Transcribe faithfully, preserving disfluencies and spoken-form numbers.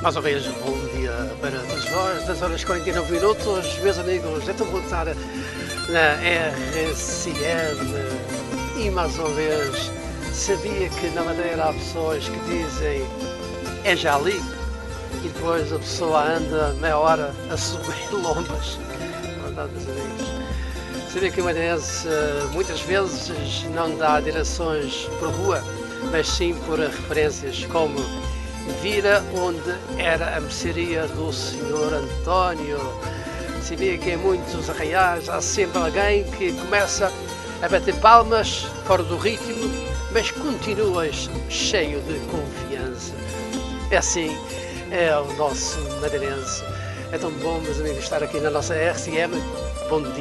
Mais uma vez, bom dia para todos vós, dez horas e quarenta e nove minutos, meus amigos, então vou estar na R C M e mais uma vez, sabia que na Madeira há pessoas que dizem é já ali e depois a pessoa anda meia hora a subir lombas. Verdade, meus amigos. Sabia que o madeirense muitas vezes não dá direções por rua, mas sim por referências como vira onde era a mercearia do senhor António. Sabia que em muitos arraiais há sempre alguém que começa a bater palmas fora do ritmo, mas continuas cheio de confiança. É assim, é o nosso madeirense. É tão bom, meus amigos, estar aqui na nossa R C M. Bom dia.